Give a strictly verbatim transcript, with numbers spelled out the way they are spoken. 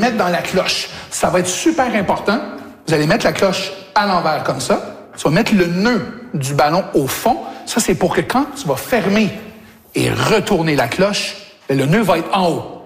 mettre dans la cloche. Ça va être super important. Vous allez mettre la cloche à l'envers comme ça. Tu vas mettre le nœud du ballon au fond. Ça, c'est pour que quand tu vas fermer et retourner la cloche, le nœud va être en haut.